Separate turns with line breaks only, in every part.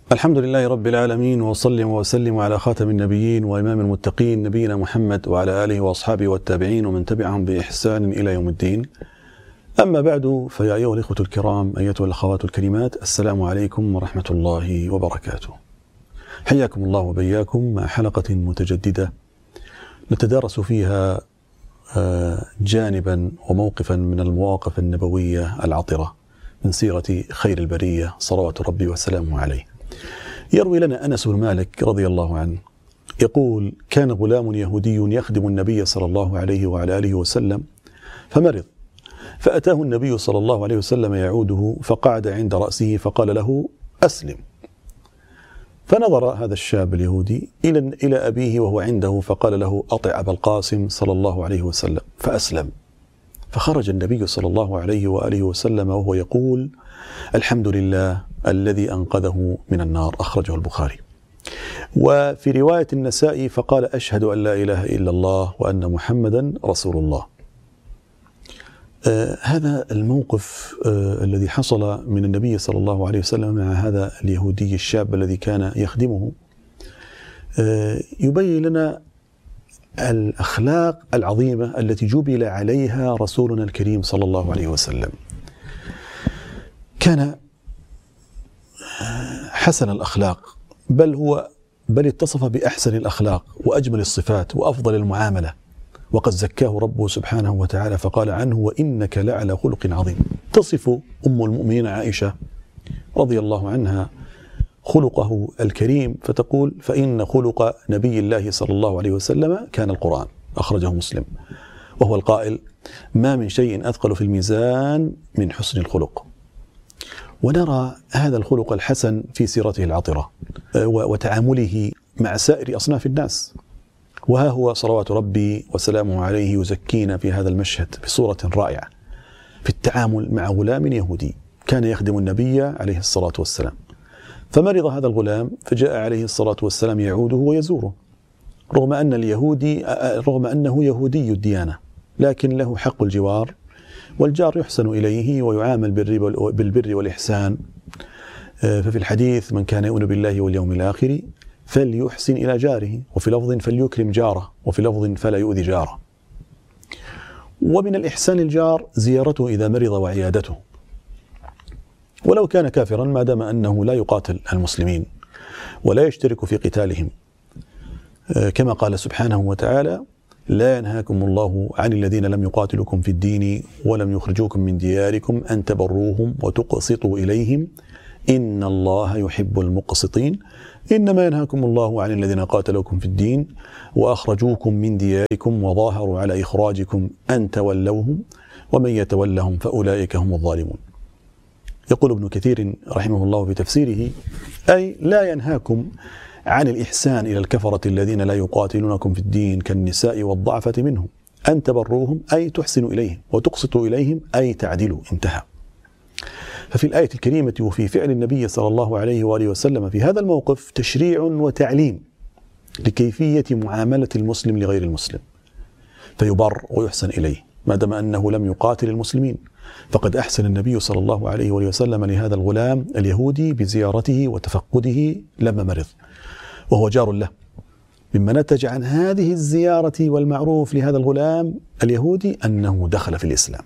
الحمد لله رب العالمين، وصلي وسلم على خاتم النبيين وإمام المتقين نبينا محمد وعلى آله وأصحابه والتابعين ومن تبعهم بإحسان إلى يوم الدين. أما بعد، فيا أيها الإخوة الكرام، أيتها الأخوات الكريمات، السلام عليكم ورحمة الله وبركاته. حياكم الله وبياكم مع حلقة متجددة نتدارس فيها جانبا وموقفا من المواقف النبوية العطرة من سيرة خير البرية صلوات ربي وسلامه عليه. يروي لنا أنس بن مالك رضي الله عنه يقول: كان غلام يهودي يخدم النبي صلى الله عليه وعلى آله وسلم فمرض، فأتاه النبي صلى الله عليه وسلم يعوده، فقعد عند رأسه فقال له: أسلم. فنظر هذا الشاب اليهودي إلى أبيه وهو عنده، فقال له: أطع أبا القاسم صلى الله عليه وسلم، فأسلم. فخرج النبي صلى الله عليه وآله وسلم وهو يقول: الحمد لله الذي أنقذه من النار. أخرجه البخاري. وفي رواية النسائي: فقال: أشهد أن لا إله إلا الله وأن محمدا رسول الله. هذا الموقف الذي حصل من النبي صلى الله عليه وسلم مع هذا اليهودي الشاب الذي كان يخدمه يبين لنا الأخلاق العظيمة التي جبل عليها رسولنا الكريم صلى الله عليه وسلم. كان حسن الأخلاق، بل اتصف بأحسن الأخلاق وأجمل الصفات وأفضل المعاملة، وقد زكاه ربه سبحانه وتعالى فقال عنه: وإنك لعلى خلق عظيم. تصف أم المؤمنين عائشة رضي الله عنها خلقه الكريم فتقول: فإن خلق نبي الله صلى الله عليه وسلم كان القرآن. أخرجه مسلم، وهو القائل: ما من شيء أثقل في الميزان من حسن الخلق. ونرى هذا الخلق الحسن في سيرته العطرة وتعامله مع سائر أصناف الناس. وها هو صلوات ربي وسلامه عليه يزكينا في هذا المشهد بصورة رائعة في التعامل مع غلام يهودي كان يخدم النبي عليه الصلاة والسلام. فمرض هذا الغلام، فجاء عليه الصلاة والسلام يعوده ويزوره، رغم أنه يهودي الديانة، لكن له حق الجوار، والجار يحسن إليه ويعامل بالبر والإحسان. ففي الحديث: من كان يؤمن بالله واليوم الآخر فليحسن إلى جاره، وفي لفظ: فليكرم جاره، وفي لفظ: فلا يؤذي جاره. ومن الإحسان الجار زيارته إذا مرض وعيادته، ولو كان كافرا، ما دام أنه لا يقاتل المسلمين ولا يشترك في قتالهم، كما قال سبحانه وتعالى: لا ينهاكم الله عن الذين لم يقاتلوكم في الدين ولم يخرجوكم من دياركم أن تبروهم وتقسطوا إليهم إن الله يحب المقسطين. إنما ينهاكم الله عن الذين قاتلوكم في الدين وأخرجوكم من دياركم وظاهروا على إخراجكم أن تولوهم ومن يتولهم فأولئك هم الظالمون. يقول ابن كثير رحمه الله في تفسيره: أي لا ينهاكم عن الإحسان إلى الكفرة الذين لا يقاتلونكم في الدين كالنساء والضعفة منهم، أن تبروهم أي تحسنوا إليهم، وتقسطوا إليهم أي تعدلوا. انتهى. ففي الآية الكريمة وفي فعل النبي صلى الله عليه وآله وسلم في هذا الموقف تشريع وتعليم لكيفية معاملة المسلم لغير المسلم، فيبر ويحسن إليه ما دام أنه لم يقاتل المسلمين. فقد أحسن النبي صلى الله عليه وآله وسلم لهذا الغلام اليهودي بزيارته وتفقده لما مرض، وهو جار له. مما نتج عن هذه الزيارة والمعروف لهذا الغلام اليهودي أنه دخل في الإسلام.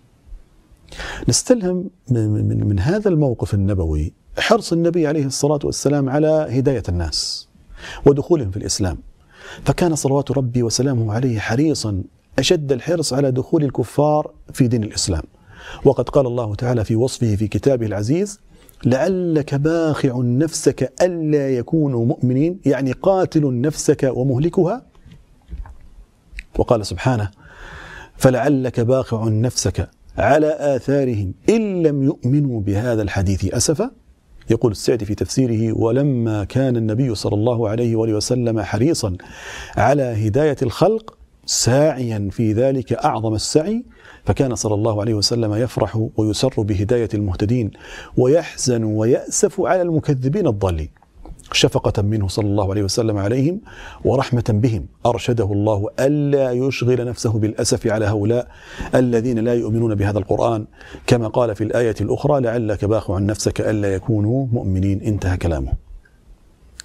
نستلهم من هذا الموقف النبوي حرص النبي عليه الصلاة والسلام على هداية الناس ودخولهم في الإسلام، فكان صلوات ربي وسلامه عليه حريصا أشد الحرص على دخول الكفار في دين الإسلام. وقد قال الله تعالى في وصفه في كتابه العزيز: لعلك باخع نفسك ألا يكونوا مؤمنين، يعني قاتل نفسك ومهلكها. وقال سبحانه: فلعلك باخع نفسك على آثارهم إن لم يؤمنوا بهذا الحديث أسفا. يقول السعدي في تفسيره: ولما كان النبي صلى الله عليه وآله وسلم حريصا على هداية الخلق ساعيا في ذلك أعظم السعي، فكان صلى الله عليه وسلم يفرح ويسر بهداية المهتدين ويحزن ويأسف على المكذبين الضالين، شفقة منه صلى الله عليه وسلم عليهم ورحمة بهم أرشده الله ألا يشغل نفسه بالأسف على هؤلاء الذين لا يؤمنون بهذا القرآن، كما قال في الآية الأخرى: لعلك باخع نفسك ألا يكونوا مؤمنين. انتهى كلامه.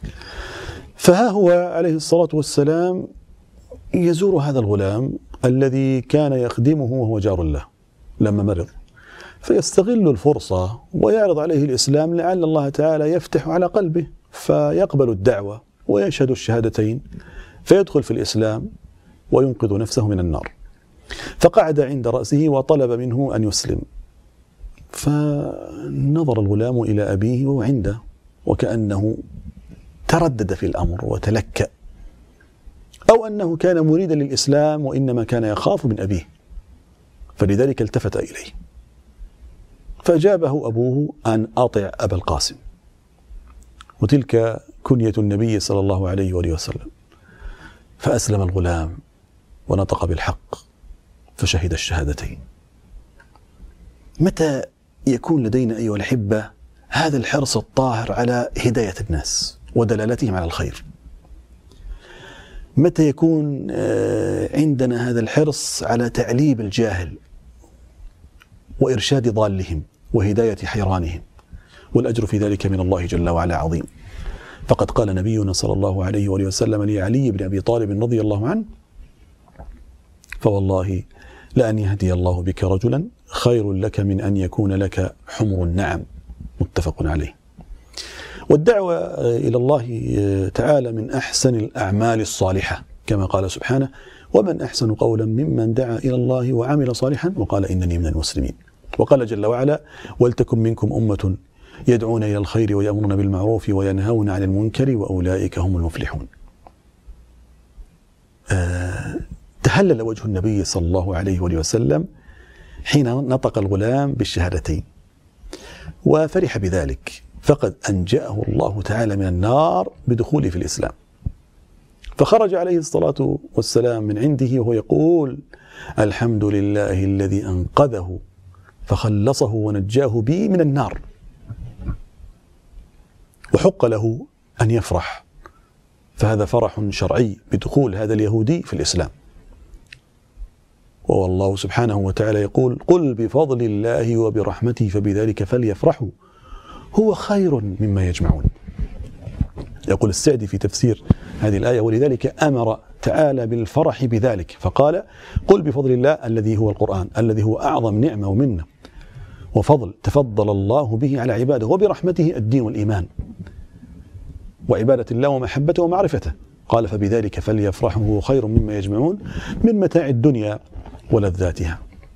فها هو عليه الصلاة والسلام يزور هذا الغلام الذي كان يخدمه وهو جار له لما مرض، فيستغل الفرصة ويعرض عليه الإسلام لعل الله تعالى يفتح على قلبه فيقبل الدعوة ويشهد الشهادتين فيدخل في الإسلام وينقذ نفسه من النار. فقعد عند رأسه وطلب منه أن يسلم، فنظر الغلام إلى أبيه وهو عنده وكأنه تردد في الأمر وتلكأ، أو أنه كان مريدا للإسلام وإنما كان يخاف من أبيه، فلذلك التفت إليه فأجابه أبوه أن أطع أبا القاسم، وتلك كنية النبي صلى الله عليه وآله وسلم. فأسلم الغلام ونطق بالحق فشهد الشهادتين. متى يكون لدينا أيها الأحبة هذا الحرص الطاهر على هداية الناس ودلالتهم على الخير؟ متى يكون عندنا هذا الحرص على تعليم الجاهل وإرشاد ضالهم وهداية حيرانهم؟ والأجر في ذلك من الله جل وعلا عظيم. فقد قال نبينا صلى الله عليه وآله وسلم لعلي بن أبي طالب رضي الله عنه: فوالله لأن يهدي الله بك رجلا خير لك من أن يكون لك حمر النعم. متفق عليه. والدعوة إلى الله تعالى من أحسن الأعمال الصالحة، كما قال سبحانه: ومن أحسن قولا ممن دعا إلى الله وعمل صالحا وقال إنني من المسلمين. وقال جل وعلا: ولتكن منكم أمة يدعون إلى الخير ويأمرون بالمعروف وينهون عن المنكر وأولئك هم المفلحون. تهلل وجه النبي صلى الله عليه وآله وسلم حين نطق الغلام بالشهادتين وفرح بذلك، فقد أنجأه الله تعالى من النار بدخوله في الإسلام. فخرج عليه الصلاة والسلام من عنده وهو يقول: الحمد لله الذي أنقذه فخلصه ونجاه بي من النار. وحق له أن يفرح، فهذا فرح شرعي بدخول هذا اليهودي في الإسلام. والله سبحانه وتعالى يقول: قل بفضل الله وبرحمته فبذلك فليفرحوا هو خير مما يجمعون. يقول السعدي في تفسير هذه الآية: ولذلك أمر تعالى بالفرح بذلك فقال: قل بفضل الله الذي هو القرآن الذي هو أعظم نعمة ومنة وفضل تفضل الله به على عباده، وبرحمته الدين والإيمان وعبادة الله ومحبته ومعرفته. قال: فبذلك فليفرحوا هو خير مما يجمعون من متاع الدنيا ولذاتها.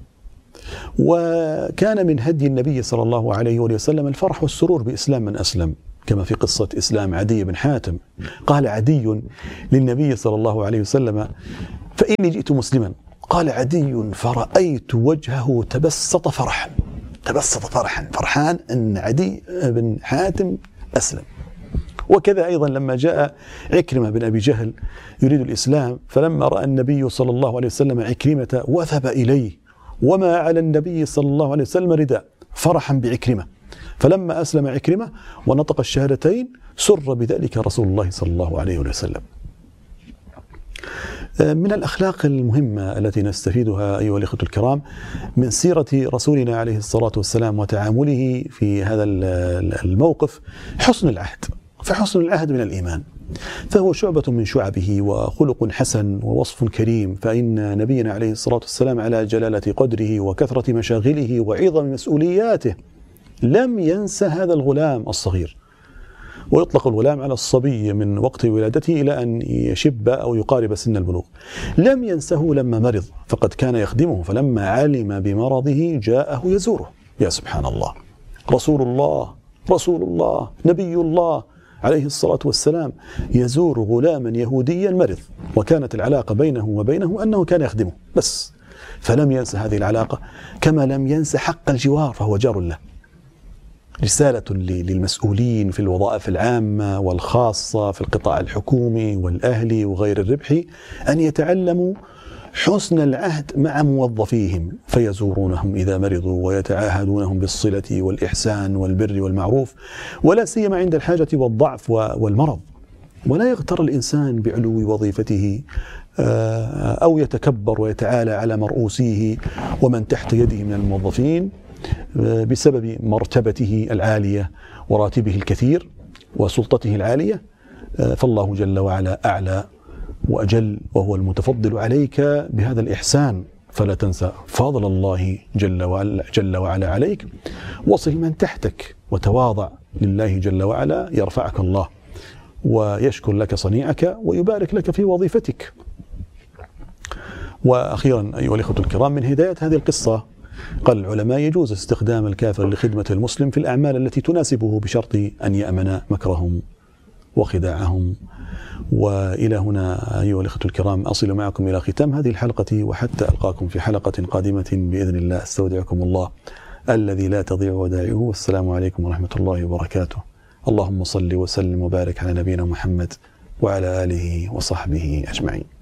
وكان من هدي النبي صلى الله عليه وسلم الفرح والسرور بإسلام من أسلم، كما في قصة إسلام عدي بن حاتم. قال عدي للنبي صلى الله عليه وسلم: فإني جئت مسلما. قال عدي: فرأيت وجهه تبسط فرحا، فرحان أن عدي بن حاتم أسلم. وكذا أيضا لما جاء عكرمة بن أبي جهل يريد الإسلام، فلما رأى النبي صلى الله عليه وسلم عكرمة وثب إليه وما على النبي صلى الله عليه وسلم رداء فرحا بعكرمة، فلما أسلم عكرمة ونطق الشهادتين سر بذلك رسول الله صلى الله عليه وسلم. من الأخلاق المهمة التي نستفيدها أيها الأخوة الكرام من سيرة رسولنا عليه الصلاة والسلام وتعامله في هذا الموقف حسن العهد. فحسن العهد من الإيمان، فهو شعبة من شعبه وخلق حسن ووصف كريم. فإن نبينا عليه الصلاة والسلام على جلالة قدره وكثرة مشاغله وعظم مسؤولياته لم ينس هذا الغلام الصغير. ويطلق الغلام على الصبي من وقت ولادته إلى أن يشب أو يقارب سن البلوغ. لم ينسه لما مرض، فقد كان يخدمه، فلما علم بمرضه جاءه يزوره. يا سبحان الله، رسول الله نبي الله عليه الصلاة والسلام يزور غلاما يهوديا مرض، وكانت العلاقة بينه وبينه أنه كان يخدمه بس، فلم ينسى هذه العلاقة، كما لم ينسى حق الجوار فهو جار له. رسالة للمسؤولين في الوظائف العامة والخاصة في القطاع الحكومي والأهلي وغير الربحي أن يتعلموا حسن العهد مع موظفيهم، فيزورونهم إذا مرضوا ويتعاهدونهم بالصلة والإحسان والبر والمعروف، ولا سيما عند الحاجة والضعف والمرض. ولا يغتر الإنسان بعلو وظيفته أو يتكبر ويتعالى على مرؤوسيه ومن تحت يده من الموظفين بسبب مرتبته العالية وراتبه الكثير وسلطته العالية، فالله جل وعلا أعلى وأجل، وهو المتفضل عليك بهذا الإحسان، فلا تنسى فضل الله جل وعلا عليك. وصل من تحتك وتواضع لله جل وعلا يرفعك الله ويشكر لك صنيعك ويبارك لك في وظيفتك. وأخيرا أيها الإخوة الكرام، من هداية هذه القصة قال العلماء يجوز استخدام الكافر لخدمة المسلم في الأعمال التي تناسبه بشرط أن يأمن مكرهم وخداعهم. وإلى هنا أيها الأخوة الكرام أصل معكم إلى ختام هذه الحلقة، وحتى ألقاكم في حلقة قادمة بإذن الله، استودعكم الله الذي لا تضيع ودائعه، والسلام عليكم ورحمة الله وبركاته. اللهم صل وسلم وبارك على نبينا محمد وعلى آله وصحبه أجمعين.